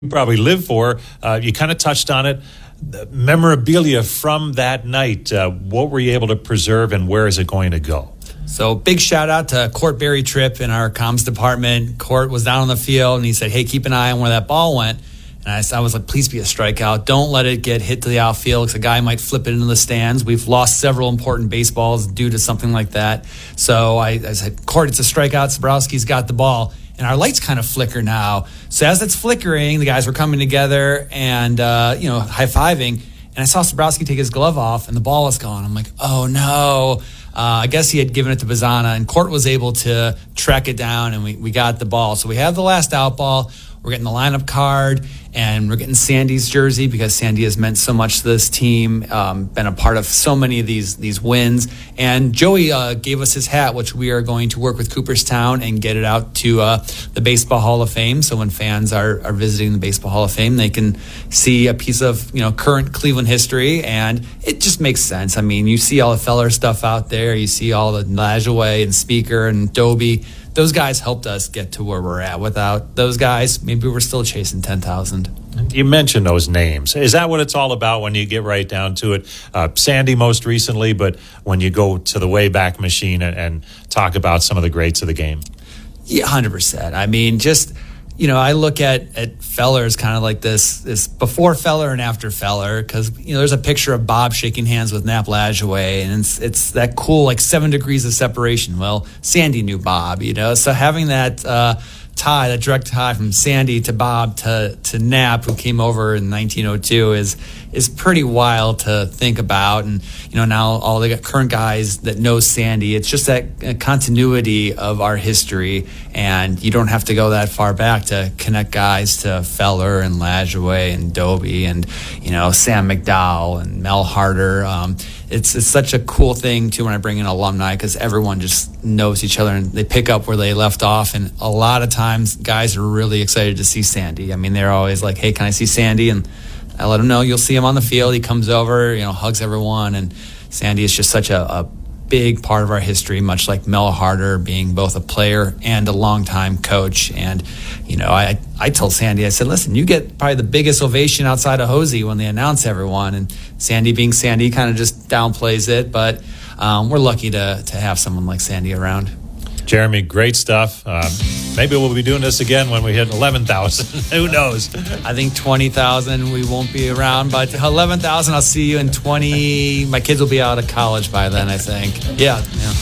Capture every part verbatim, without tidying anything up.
probably live for. Uh, you kind of touched on it. The memorabilia from that night, uh, what were you able to preserve and where is it going to go? So big shout out to Court Berry Tripp in our comms department. Court was down on the field and he said, hey, keep an eye on where that ball went. And I, I was like, please be a strikeout. Don't let it get hit to the outfield because a guy might flip it into the stands. We've lost several important baseballs due to something like that. So I, I said, Court, it's a strikeout. Sabrowski's got the ball. And our lights kind of flicker now. So as it's flickering, the guys were coming together and, uh, you know, high-fiving. And I saw Sabrowski take his glove off, and the ball was gone. I'm like, oh, no. Uh, I guess he had given it to Bazana, and Court was able to track it down, and we, we got the ball. So we have the last out ball. We're getting the lineup card, and we're getting Sandy's jersey because Sandy has meant so much to this team, um, been a part of so many of these these wins. And Joey uh, gave us his hat, which we are going to work with Cooperstown and get it out to uh, the Baseball Hall of Fame. So when fans are, are visiting the Baseball Hall of Fame, they can see a piece of, you know, current Cleveland history, and it just makes sense. I mean, you see all the Feller stuff out there. You see all the Lajoie and Speaker and Doby. Those guys helped us get to where we're at. Without those guys, maybe we're still chasing ten thousand. You mentioned those names. Is that what it's all about when you get right down to it? Uh, Sandy most recently, but when you go to the Wayback Machine and, and talk about some of the greats of the game. Yeah, one hundred percent. I mean, just, you know, I look at, at Feller as kind of like this, this before Feller and after Feller, because, you know, there's a picture of Bob shaking hands with Nap Lajoie, and it's, it's that cool, like, seven degrees of separation. Well, Sandy knew Bob, you know, so having that uh, tie, that direct tie from Sandy to Bob to, to Nap, who came over in nineteen oh two, is is pretty wild to think about. And, you know, now all the current guys that know Sandy, it's just that continuity of our history, and you don't have to go that far back to connect guys to Feller and Lajoie and Doby and, you know, Sam McDowell and Mel Harder. Um, it's it's such a cool thing, too, when I bring in alumni, because everyone just knows each other and they pick up where they left off. And a lot of times guys are really excited to see Sandy. I mean, they're always like, hey, can I see Sandy? And I let him know you'll see him on the field. He comes over, you know, hugs everyone. And Sandy is just such a, a big part of our history, much like Mel Harder being both a player and a longtime coach. And, you know, I I told Sandy, I said, listen, you get probably the biggest ovation outside of Hosey when they announce everyone. And Sandy being Sandy kind of just downplays it. But um, we're lucky to, to have someone like Sandy around. Jeremy, great stuff. Um, maybe we'll be doing this again when we hit eleven thousand. Who knows? I think twenty thousand we won't be around, but eleven thousand I'll see you in twenty. My kids will be out of college by then, I think. Yeah.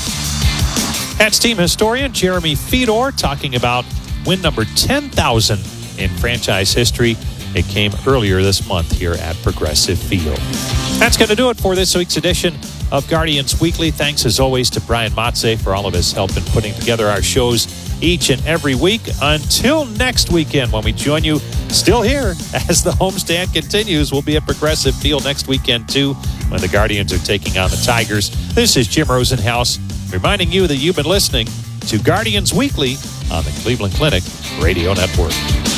yeah. That's team historian Jeremy Fedor talking about win number ten thousand in franchise history. It came earlier this month here at Progressive Field. That's going to do it for this week's edition of Guardians Weekly. Thanks, as always, to Brian Motze for all of his help in putting together our shows each and every week. Until next weekend, when we join you still here as the homestand continues. We'll be at Progressive Field next weekend, too, when the Guardians are taking on the Tigers. This is Jim Rosenhaus reminding you that you've been listening to Guardians Weekly on the Cleveland Clinic Radio Network.